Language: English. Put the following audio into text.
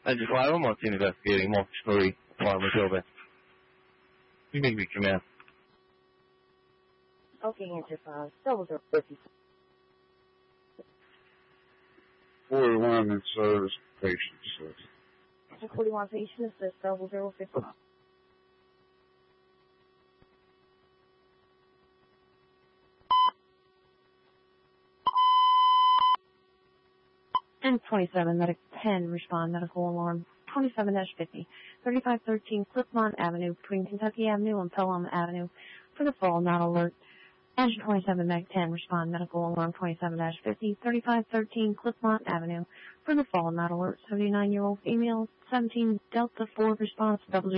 Engine 5, I'm on scene investigating multi-story apartment building. You make me command. Okay, Engine 5, 0050. 41 in service, patient service. Engine 41, patient assist, 0050. And 27, medic 10, respond, medical alarm. 27-50, 3513 Clipmont Avenue, between Kentucky Avenue and Pelham Avenue. For the fall, not alert. Engine 27, medic 10, respond, medical alarm. 27-50, 3513 Clipmont Avenue. For the fall, not alert. 79-year-old female, 17 Delta 4 response, 00.